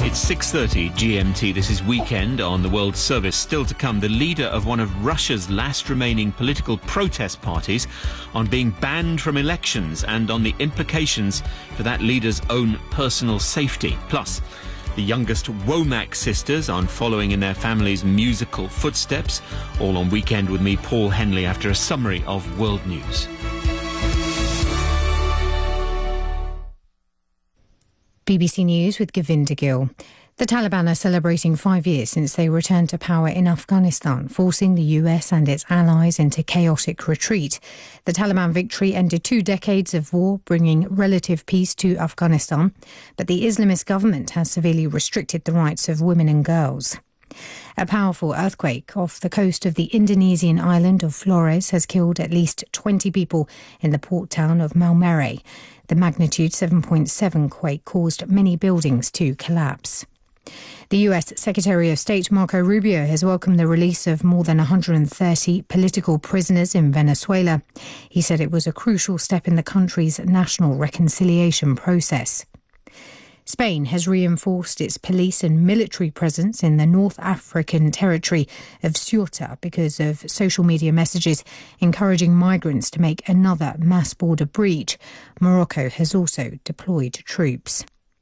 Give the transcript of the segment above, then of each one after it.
It's 6:30 GMT. This is Weekend on the World Service. Still to come, the leader of one of Russia's last remaining political protest parties on being banned from elections and on the implications for that leader's own personal safety. Plus, the youngest Womack sisters on following in their family's musical footsteps. All on Weekend with me, Paul Henley, after a summary of world news. BBC News with Govinda Gill. The Taliban are celebrating 5 years since they returned to power in Afghanistan, forcing the US and its allies into chaotic retreat. The Taliban victory ended 2 decades of war, bringing relative peace to Afghanistan. But the Islamist government has severely restricted the rights of women and girls. A powerful earthquake off the coast of the Indonesian island of Flores has killed at least 20 people in the port town of Maumere. The magnitude 7.7 quake caused many buildings to collapse. The US Secretary of State Marco Rubio has welcomed the release of more than 130 political prisoners in Venezuela. He said it was a crucial step in the country's national reconciliation process. Spain has reinforced its police and military presence in the North African territory of Ceuta because of social media messages encouraging migrants to make another mass border breach. Morocco has also deployed troops.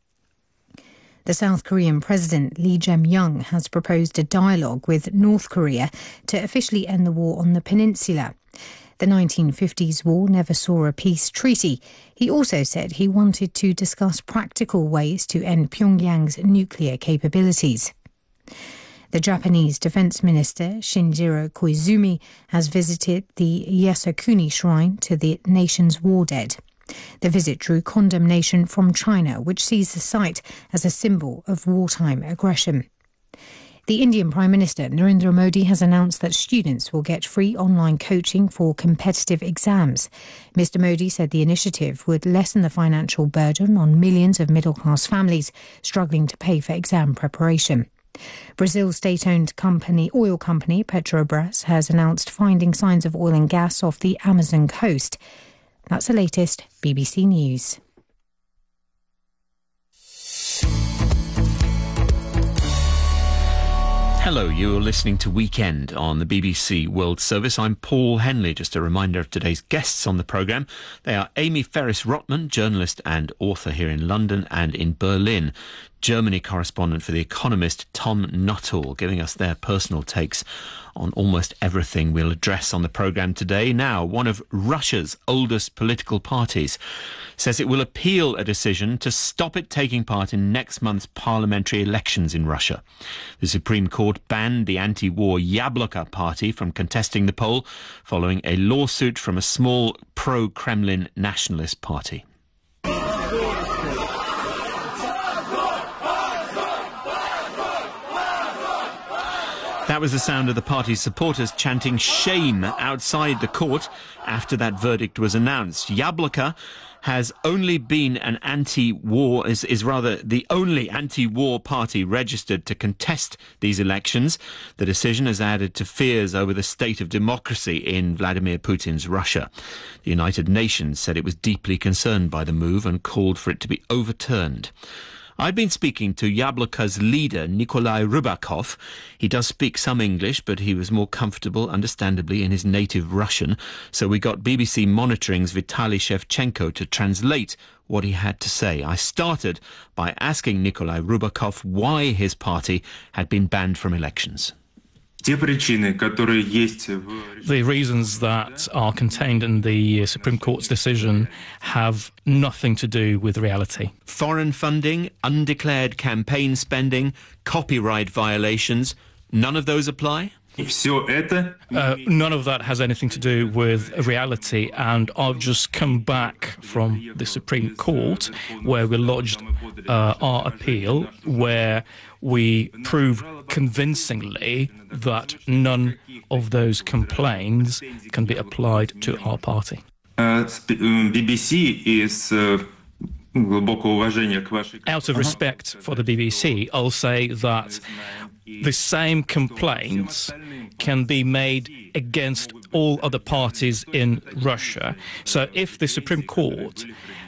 The South Korean President Lee Jae-myung has proposed a dialogue with North Korea to officially end the war on the peninsula. The 1950s war never saw a peace treaty. He also said he wanted to discuss practical ways to end Pyongyang's nuclear capabilities. The Japanese Defense Minister Shinjiro Koizumi has visited the Yasukuni Shrine to the nation's war dead. The visit drew condemnation from China, which sees the site as a symbol of wartime aggression. The Indian Prime Minister Narendra Modi has announced that students will get free online coaching for competitive exams. Mr. Modi said the initiative would lessen the financial burden on millions of middle-class families struggling to pay for exam preparation. Brazil's state-owned oil company Petrobras has announced finding signs of oil and gas off the Amazon coast. That's the latest. BBC News. Hello, you're listening to Weekend on the BBC World Service. I'm Paul Henley. Just a reminder of today's guests on the programme. They are Amy Ferris-Rotman, journalist and author here in London, and in Berlin, Germany correspondent for The Economist, Tom Nuttall, giving us their personal takes on almost everything we'll address on the programme today. Now, one of Russia's oldest political parties says it will appeal a decision to stop it taking part in next month's parliamentary elections in Russia. The Supreme Court banned the anti-war Yabloko party from contesting the poll following a lawsuit from a small pro-Kremlin nationalist party. That was the sound of the party's supporters chanting shame outside the court after that verdict was announced. Yabloko has only been an anti-war, is rather the only anti-war party registered to contest these elections. The decision has added to fears over the state of democracy in Vladimir Putin's Russia. The United Nations said it was deeply concerned by the move and called for it to be overturned. I've been speaking to Yabloko's leader, Nikolai Rybakov. He does speak some English, but he was more comfortable, understandably, in his native Russian. So we got BBC Monitoring's Vitaly Shevchenko to translate what he had to say. I started by asking Nikolai Rybakov why his party had been banned from elections. The reasons that are contained in the Supreme Court's decision have nothing to do with reality. Foreign funding, undeclared campaign spending, copyright violations, none of those apply? None of that has anything to do with reality, and I've just come back from the Supreme Court where we lodged our appeal, where we prove convincingly that none of those complaints can be applied to our party. BBC is Out of respect for the BBC, I'll say that the same complaints can be made against all other parties in Russia. So if the Supreme Court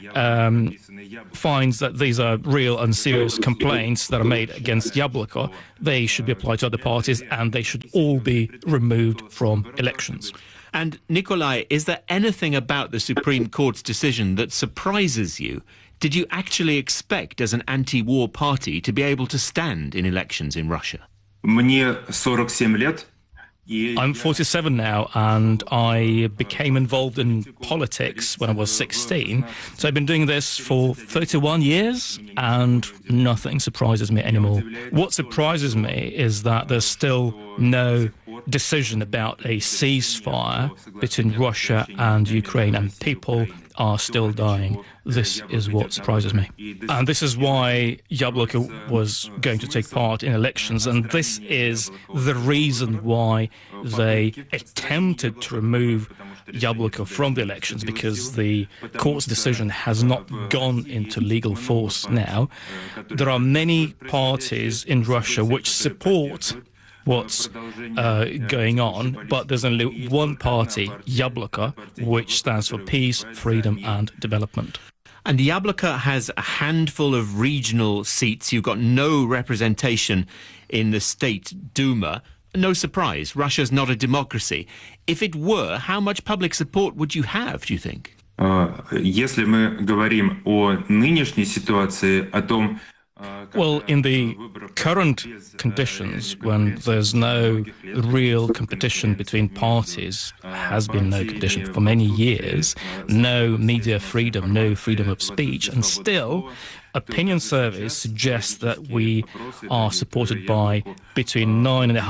finds that these are real and serious complaints that are made against Yabloko, they should be applied to other parties and they should all be removed from elections. And Nikolai, is there anything about the Supreme Court's decision that surprises you? Did you actually expect, as an anti-war party, to be able to stand in elections in Russia? Мне 47 лет. I'm 47 now, and I became involved in politics when I was 16. So I've been doing this for 31 years, and nothing surprises me anymore. What surprises me is that there's still no decision about a ceasefire between Russia and Ukraine, and people are still dying. This is what surprises me. And this is why Yabloko was going to take part in elections, and this is the reason why they attempted to remove Yabloko from the elections, because the court's decision has not gone into legal force now. There are many parties in Russia which support what's going on, but there's only one party, Yabloko, which stands for peace, freedom and development. And Yabloko has a handful of regional seats. You've got no representation in the State Duma. No surprise, Russia's not a democracy. If it were, how much public support would you have, do you think? Если мы говорим о нынешней ситуации, о том, well, in the current conditions, when there's no real competition between parties, has been no competition for many years, no media freedom, no freedom of speech, and still opinion surveys suggest that we are supported by between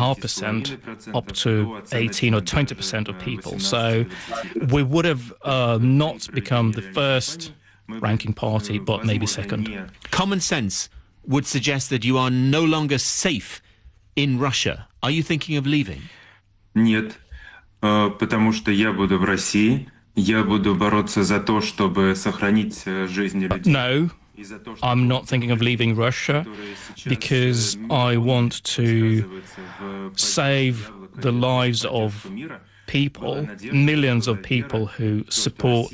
9.5% up to 18 or 20% of people. So we would have not become the first ranking party, but maybe second. Common sense would suggest that you are no longer safe in Russia. Are you thinking of leaving? Нет, потому что я буду в России, я буду бороться за то, чтобы сохранить жизнь людей. No, I'm not thinking of leaving Russia because I want to save the lives of people, millions of people who support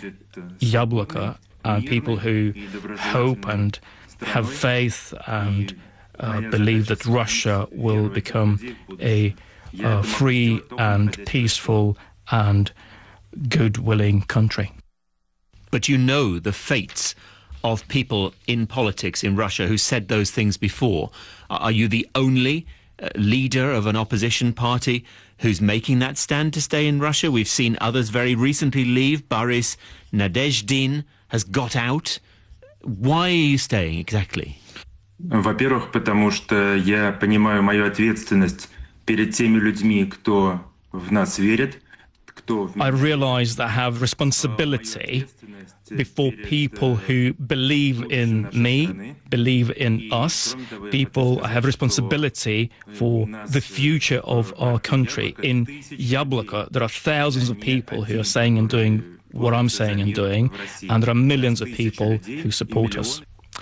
Yabloko and people who hope and have faith and believe that Russia will become a free and peaceful and good-willing country. But you know the fates of people in politics in Russia who said those things before. Are you the only leader of an opposition party who's making that stand to stay in Russia? We've seen others very recently leave. Boris Nadezhdin has got out. Why are you staying exactly? Во-первых, потому что я понимаю мою ответственность перед теми людьми, кто в нас верит, кто... I realize that I have responsibility before people who believe in me, believe in us. People, I have responsibility for the future of our country. In Yabloko, there are thousands of people who are saying and doing what I'm saying and doing, and there are millions of people who support us.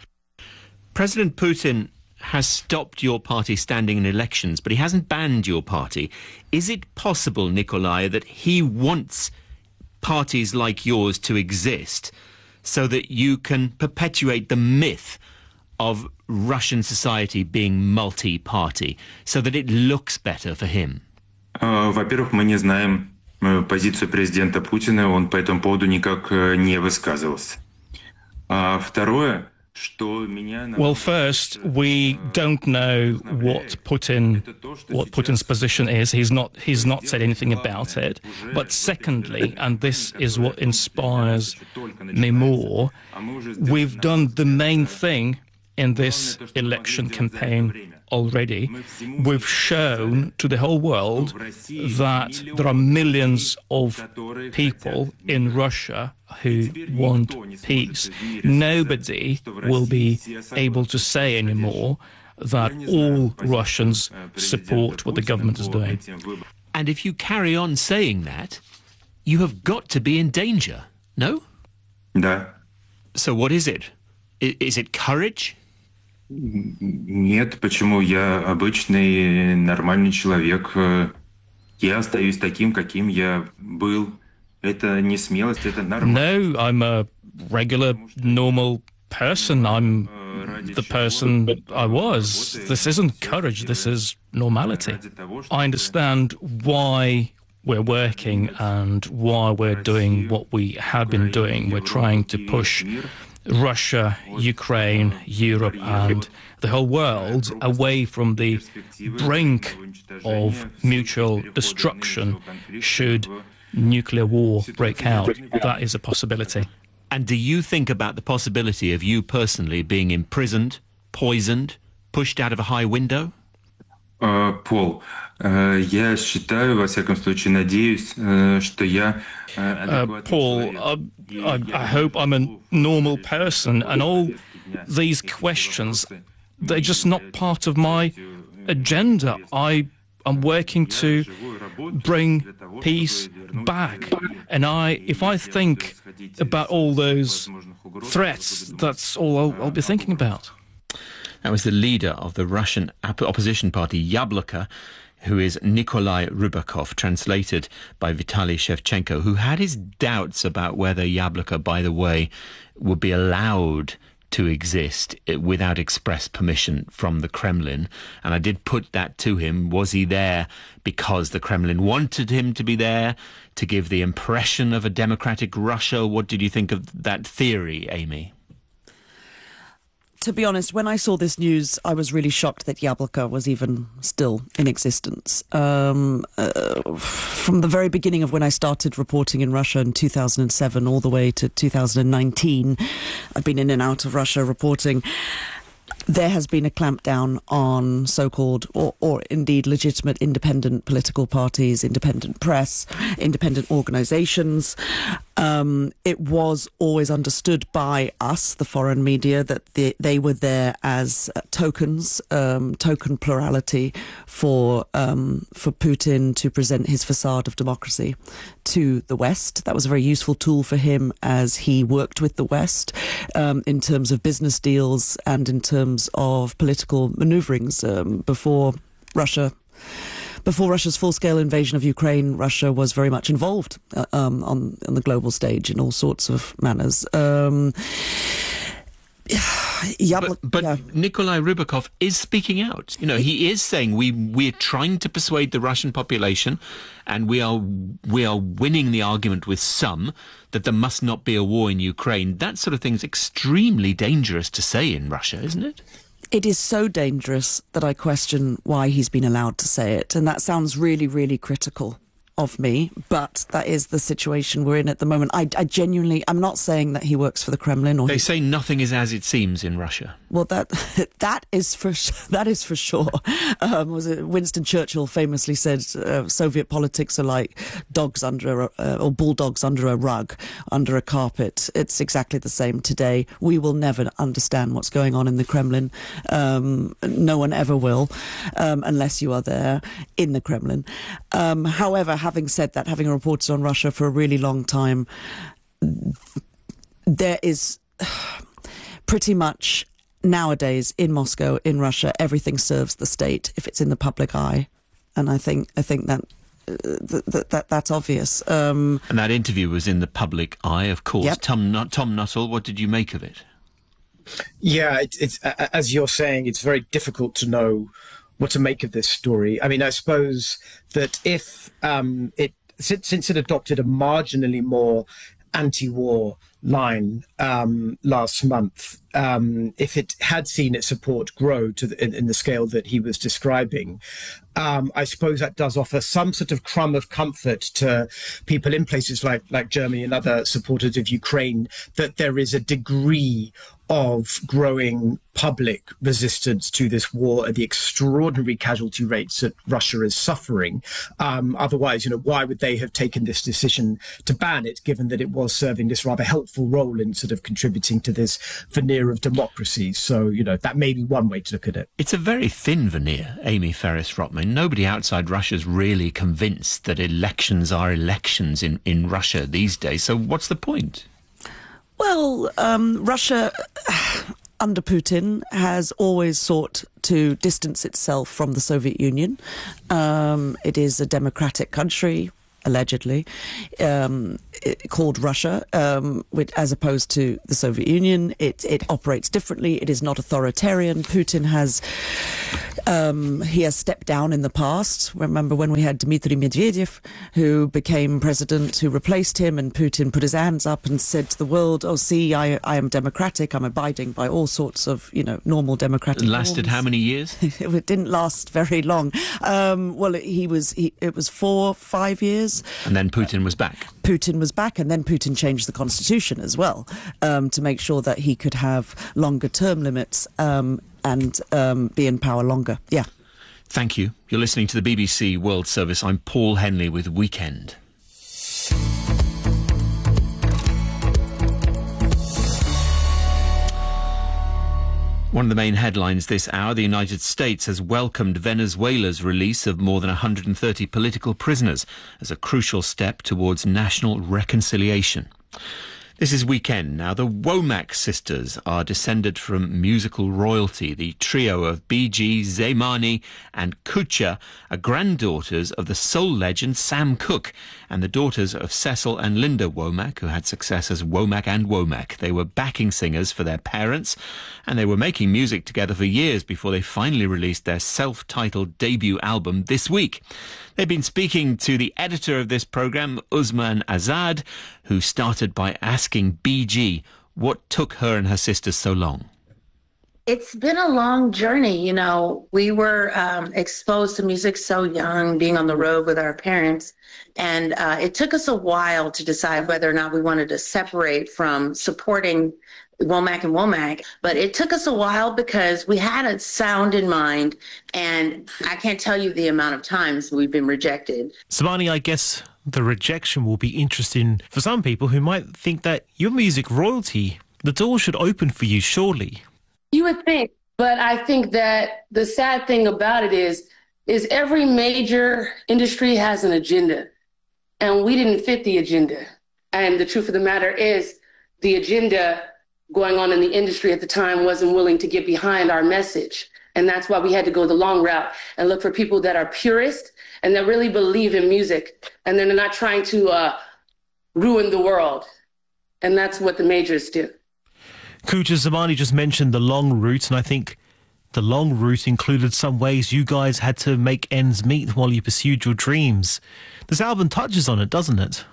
President Putin has stopped your party standing in elections, but he hasn't banned your party. Is it possible, Nikolai, that he wants parties like yours to exist so that you can perpetuate the myth of Russian society being multi-party, so that it looks better for him? Во-первых, мы не знаем позицию президента Путина, он по этому поводу никак не высказывался. А второе, что меня... Well, first, we don't know what Putin's position is. He's not said anything about it. But secondly, and this is what inspires me more, we've done the main thing in this election campaign already. We've shown to the whole world that there are millions of people in Russia who want peace. Nobody will be able to say anymore that all Russians support what the government is doing. And if you carry on saying that, you have got to be in danger, no? Да. So what is it? Is it courage? Нет, почему? Я обычный, нормальный человек. Я остаюсь таким, каким я был Это не смелость, это нормально. No, I'm a regular, normal person. I'm the person I was. This isn't courage, this is normality. I understand why we're working and why we're doing what we have been doing. We're trying to push Russia, Ukraine, Europe and the whole world away from the brink of mutual destruction should nuclear war break out. That is a possibility. And do you think about the possibility of you personally being imprisoned, poisoned, pushed out of a high window? Пол, я считаю, во всяком случае, надеюсь, что я... Paul, I hope I'm a normal person, and all these questions, they're just not part of my agenda. I'm working to bring peace back, and if I think about all those threats, that's all I'll be thinking about. That was the leader of the Russian opposition party Yabloko, who is Nikolai Rybakov, translated by Vitaly Shevchenko, who had his doubts about whether Yabloko, by the way, would be allowed to exist without express permission from the Kremlin. And I did put that to him. Was he there because the Kremlin wanted him to be there, to give the impression of a democratic Russia? What did you think of that theory, Amy? To be honest, when I saw this news, I was really shocked that Yabloko was even still in existence. From the very beginning of when I started reporting in Russia in 2007 all the way to 2019, I've been in and out of Russia reporting. There has been a clampdown on so-called or indeed legitimate independent political parties, independent press, independent organisations. It was always understood by us, the foreign media, that they were there as tokens, token plurality for Putin to present his facade of democracy to the West. That was a very useful tool for him as he worked with the West in terms of business deals and in terms of political maneuverings before Russia's full-scale invasion of Ukraine. Russia was very much involved on the global stage in all sorts of manners. But Nikolai Rybakov is speaking out. You know, he is saying we're trying to persuade the Russian population, and we are winning the argument with some that there must not be a war in Ukraine. That sort of thing is extremely dangerous to say in Russia, isn't it? It is so dangerous that I question why he's been allowed to say it, and that sounds really, really critical of me, but that is the situation we're in at the moment. I genuinely, I'm not saying that he works for the Kremlin. Or they say nothing is as it seems in Russia. Well, that is for sure. Was it Winston Churchill famously said, Soviet politics are like dogs or bulldogs under a rug, under a carpet. It's exactly the same today. We will never understand what's going on in the Kremlin. No one ever will, unless you are there in the Kremlin. However, having said that, having reported on Russia for a really long time, there is pretty much nowadays in Moscow, in Russia, everything serves the state if it's in the public eye, and I think that that's obvious. And that interview was in the public eye, of course. Yep. Tom Nuttall, what did you make of it? Yeah, it's as you're saying, it's very difficult to know what to make of this story. I mean, I suppose that if since it adopted a marginally more anti-war line last month, if it had seen its support grow in the scale that he was describing, I suppose that does offer some sort of crumb of comfort to people in places like Germany and other supporters of Ukraine, that there is a degree of growing public resistance to this war at the extraordinary casualty rates that Russia is suffering. Otherwise, why would they have taken this decision to ban it, given that it was serving this rather helpful role in sort of contributing to this veneer of democracy? So, that may be one way to look at it. It's a very thin veneer, Amy Ferris-Rotman. Nobody outside Russia is really convinced that elections are elections in Russia these days. So what's the point? Well, Russia, under Putin, has always sought to distance itself from the Soviet Union. It is a democratic country. allegedly, called Russia, as opposed to the Soviet Union. It operates differently. It is not authoritarian. Putin has stepped down in the past. Remember when we had Dmitry Medvedev, who became president, who replaced him, and Putin put his hands up and said to the world, "Oh, see, I am democratic. I'm abiding by all sorts of, normal democratic norms." Lasted how many years? It didn't last very long. It was 4-5 years. And then Putin was back. Putin was back, and then Putin changed the constitution as well to make sure that he could have longer term limits and be in power longer. Yeah. Thank you. You're listening to the BBC World Service. I'm Paul Henley with Weekend. One of the main headlines this hour, the United States has welcomed Venezuela's release of more than 130 political prisoners as a crucial step towards national reconciliation. This is Weekend. Now, the Womack sisters are descended from musical royalty. The trio of BG, Zaymani and Kucha are granddaughters of the soul legend Sam Cooke and the daughters of Cecil and Linda Womack, who had success as Womack and Womack. They were backing singers for their parents, and they were making music together for years before they finally released their self-titled debut album this week. They've been speaking to the editor of this programme, Uzman Azad, who started by asking BG what took her and her sisters so long. It's been a long journey. We were exposed to music so young, being on the road with our parents. And it took us a while to decide whether or not we wanted to separate from supporting Womack and Womack, but it took us a while because we had a sound in mind, and I can't tell you the amount of times we've been rejected. Zaymani, I guess the rejection will be interesting for some people who might think that your music royalty, the door should open for you, surely. You would think, but I think that the sad thing about it is every major industry has an agenda, and we didn't fit the agenda. And the truth of the matter is the agenda going on in the industry at the time wasn't willing to get behind our message. And that's why we had to go the long route and look for people that are purist and that really believe in music. And then they're not trying to ruin the world. And that's what the majors do. Kucha, Zaymani just mentioned the long route, and I think the long route included some ways you guys had to make ends meet while you pursued your dreams. This album touches on it, doesn't it?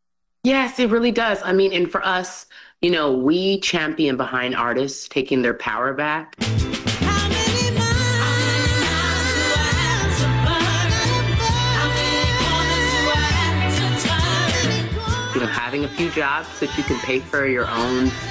Yes, it really does. I mean, and for us, we champion behind artists taking their power back. Having a few jobs so that you can pay for your own